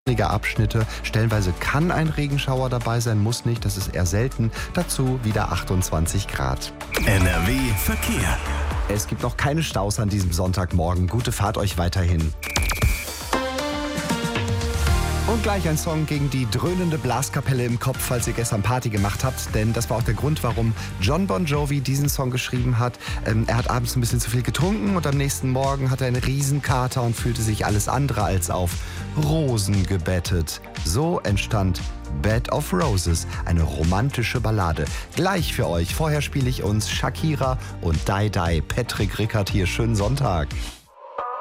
Abschnitte. Stellenweise kann ein Regenschauer dabei sein, muss nicht, das ist eher selten. Dazu wieder 28 Grad. NRW Verkehr. Es gibt noch keine Staus an diesem Sonntagmorgen. Gute Fahrt euch weiterhin. Und gleich ein Song gegen die dröhnende Blaskapelle im Kopf, falls ihr gestern Party gemacht habt. Denn das war auch der Grund, warum Jon Bon Jovi diesen Song geschrieben hat. Er hat abends ein bisschen zu viel getrunken und am nächsten Morgen hatte er einen Riesenkater und fühlte sich alles andere als auf Rosen gebettet. So entstand Bed of Roses, eine romantische Ballade. Gleich für euch. Vorher spiele ich uns Shakira und Die Die. Patrick Rickert hier. Schönen Sonntag.